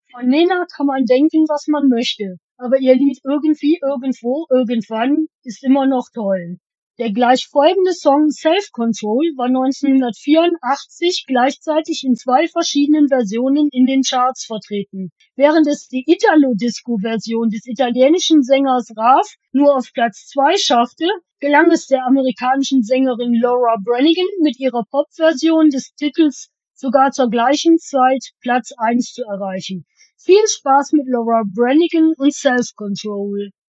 Von Nena kann man denken, was man möchte, aber ihr Lied Irgendwie, Irgendwo, Irgendwann ist immer noch toll. Der gleich folgende Song Self Control war 1984 gleichzeitig in zwei verschiedenen Versionen in den Charts vertreten. Während es die Italo-Disco-Version des italienischen Sängers Raf nur auf Platz 2 schaffte, gelang es der amerikanischen Sängerin Laura Branigan mit ihrer Pop-Version des Titels sogar zur gleichen Zeit Platz 1 zu erreichen. Viel Spaß mit Laura Branigan und Self Control.